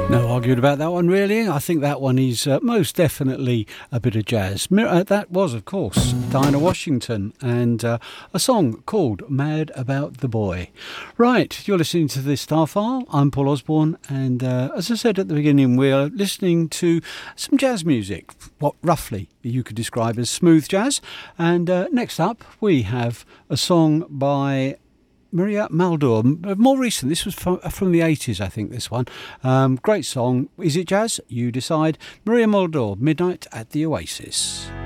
No arguing about that one, really. I think that one is most definitely a bit of jazz. That was, of course, Dinah Washington and a song called Mad About the Boy. Right, you're listening to the Starfile. I'm Paul Osborne, and as I said at the beginning, we're listening to some jazz music, what roughly you could describe as smooth jazz. And next up, we have a song by Maria Muldaur, more recent. This was from the 80s, I think, this one. Great song. Is it jazz? You decide. Maria Muldaur, Midnight at the Oasis.